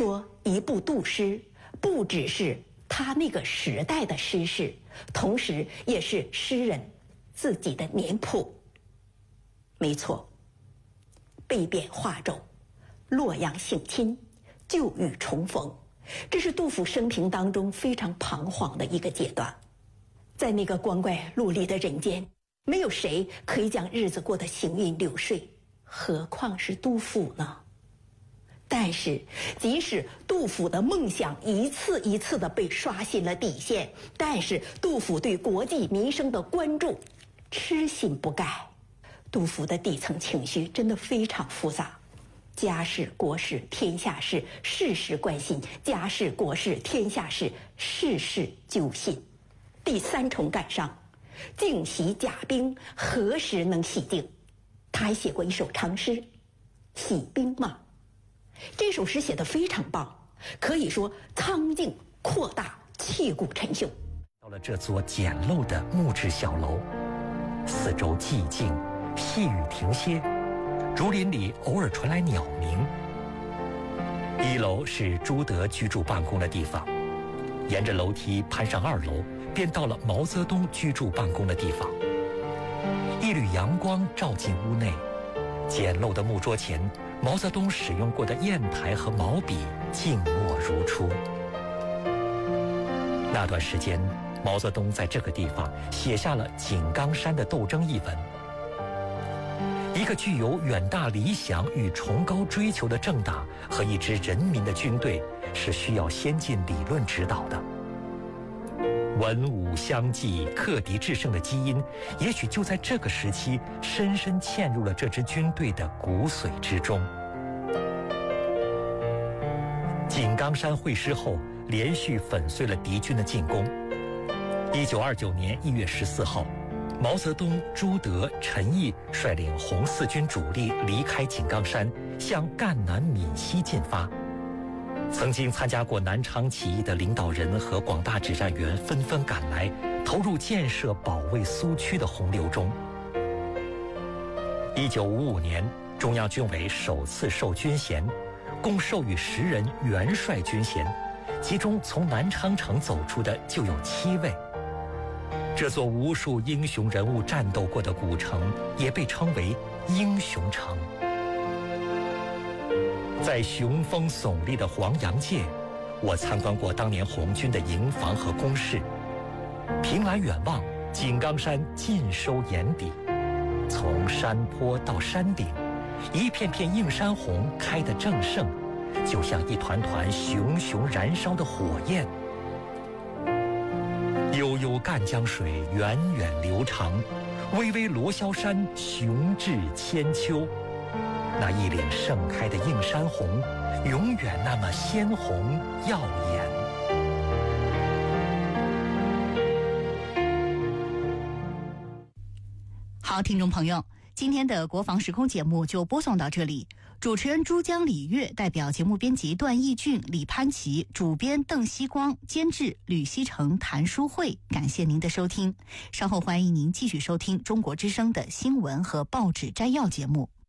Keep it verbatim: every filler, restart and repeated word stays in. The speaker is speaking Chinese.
说一部杜诗不只是他那个时代的诗事，同时也是诗人自己的年谱。没错，被贬化州，洛阳省亲，旧遇重逢，这是杜甫生平当中非常彷徨的一个阶段。在那个光怪陆离的人间，没有谁可以将日子过得行云流水，何况是杜甫呢？但是即使杜甫的梦想一次一次的被刷新了底线，但是杜甫对国计民生的关注痴心不改。杜甫的底层情绪真的非常复杂，家事国事天下事，事事关心；家事国事天下事，事事揪心。第三重感伤，净洗甲兵，何时能洗净？他还写过一首长诗《洗兵马》，这首诗写得非常棒，可以说苍劲扩大，气骨沉雄。 到了这座简陋的木质小楼，四周寂静，细雨停歇，竹林里偶尔传来鸟鸣。一楼是朱德居住办公的地方，沿着楼梯攀上二楼，便到了毛泽东居住办公的地方。一缕阳光照进屋内，简陋的木桌前，毛泽东使用过的砚台和毛笔静默如初。那段时间，毛泽东在这个地方写下了《井冈山的斗争》一文。一个具有远大理想与崇高追求的政党和一支人民的军队，是需要先进理论指导的。文武相济、克敌制胜的基因，也许就在这个时期深深嵌入了这支军队的骨髓之中。井冈山会师后，连续粉碎了敌军的进攻。一九二九年一月十四号，毛泽东、朱德、陈毅率领红四军主力离开井冈山，向赣南闽西进发。曾经参加过南昌起义的领导人和广大指战员纷纷赶来，投入建设保卫苏区的洪流中。一九五五年，中央军委首次授军衔，共授予十人元帅军衔，其中从南昌城走出的就有七位。这座无数英雄人物战斗过的古城，也被称为英雄城。在雄风耸立的黄杨界，我参观过当年红军的营房和工事。凭栏远望，井冈山尽收眼底，从山坡到山顶，一片片映山红开得正盛，就像一团团熊熊燃烧的火焰。悠悠赣江水源远流长，巍巍罗霄山雄峙千秋。那一岭盛开的映山红，永远那么鲜红耀眼。 好，听众朋友，今天的国防时空节目就播送到这里。主持人珠江李月，代表节目编辑段义俊、李潘琪，主编邓希光，监制吕希成、谭淑慧。感谢您的收听，稍后欢迎您继续收听中国之声的新闻和报纸摘要节目。